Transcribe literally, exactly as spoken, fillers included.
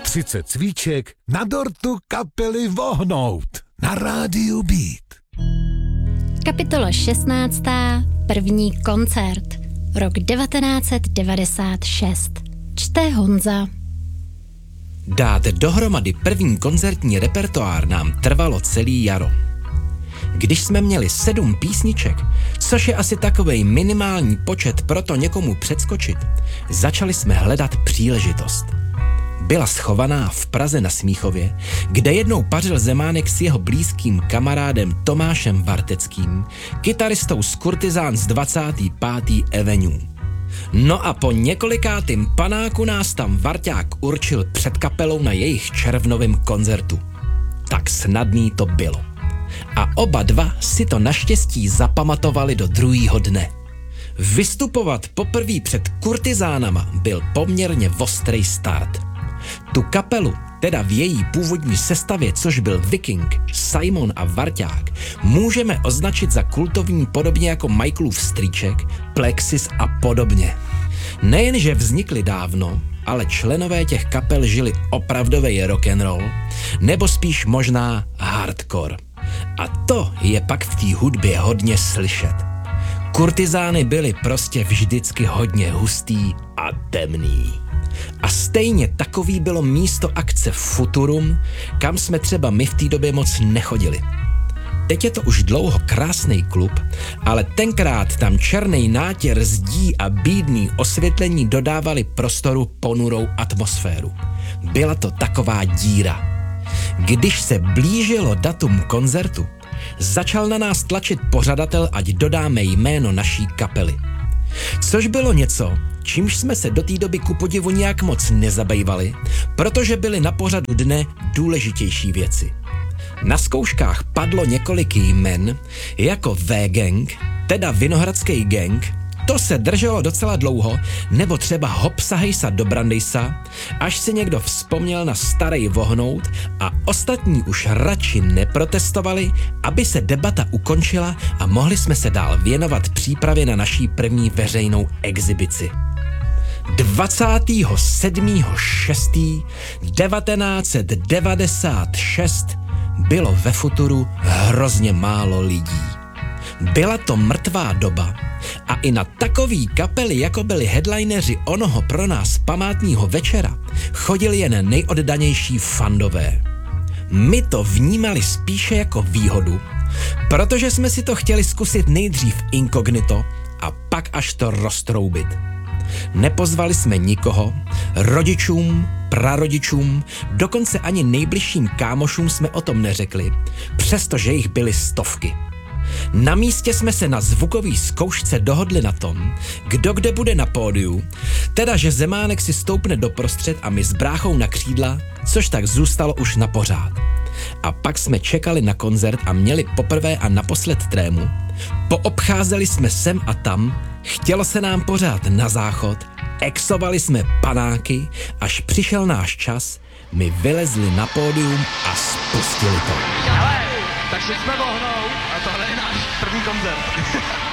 třicet cvíček na dortu kapely Vohnout na rádiu Beat. Kapitola šestnáctá. První koncert. Rok devatenáct set devadesát šest. Čte Honza. Dát dohromady první koncertní repertoár nám trvalo celý jaro. Když jsme měli sedm písniček, což je asi takovej minimální počet pro to někomu předskočit, začali jsme hledat příležitost. Byla schovaná v Praze na Smíchově, kde jednou pařil Zemánek s jeho blízkým kamarádem Tomášem Varteckým, kytaristou z Kurtizán z dvacáté páté Avenue. No a po několikátým panáku nás tam Varťák určil před kapelou na jejich červnovém koncertu. Tak snadný to bylo. A oba dva si to naštěstí zapamatovali do druhýho dne. Vystupovat poprvé před Kurtizánama byl poměrně ostrý start. Tu kapelu, teda v její původní sestavě, což byl Viking, Simon a Varťák, můžeme označit za kultovní podobně jako Michaelův strýček, Plexis a podobně. Nejenže vznikly dávno, ale členové těch kapel žili opravdovej rock'n'roll, nebo spíš možná hardcore. A to je pak v té hudbě hodně slyšet. Kurtizány byly prostě vždycky hodně hustý a temný. A stejně takový bylo místo akce Futurum, kam jsme třeba my v té době moc nechodili. Teď je to už dlouho krásný klub, ale tenkrát tam černý nátěr zdí a bídný osvětlení dodávali prostoru ponurou atmosféru. Byla to taková díra. Když se blížilo datum koncertu, začal na nás tlačit pořadatel, ať dodáme jméno naší kapely. Což bylo něco, čímž jsme se do té doby ku podivu nějak moc nezabývali, protože byly na pořadu dne důležitější věci. Na zkouškách padlo několik jmen, jako V-gang, teda Vinohradský gang, to se drželo docela dlouho, nebo třeba Hopsa hejsa do Brandejsa, až si někdo vzpomněl na Starej Vohnout a ostatní už radši neprotestovali, aby se debata ukončila a mohli jsme se dál věnovat přípravě na naší první veřejnou exibici. dvacátého sedmého šestého devatenáct set devadesát šest bylo ve Futuru hrozně málo lidí. Byla to mrtvá doba a i na takový kapely, jako byli headlineři onoho pro nás památního večera, chodili jen nejoddanější fandové. My to vnímali spíše jako výhodu, protože jsme si to chtěli zkusit nejdřív inkognito a pak až to roztroubit. Nepozvali jsme nikoho, rodičům, prarodičům, dokonce ani nejbližším kámošům jsme o tom neřekli, přestože jich byly stovky. Na místě jsme se na zvukové zkoušce dohodli na tom, kdo kde bude na pódiu, teda že Zemánek si stoupne doprostřed a my s bráchou na křídla, což tak zůstalo už na pořád. A pak jsme čekali na koncert a měli poprvé a naposled trému. Poobcházeli jsme sem a tam, chtělo se nám pořád na záchod, exovali jsme panáky, až přišel náš čas, my vylezli na pódium a spustili to. Hele, takže jsme Vohnout a tohle je náš první koncert.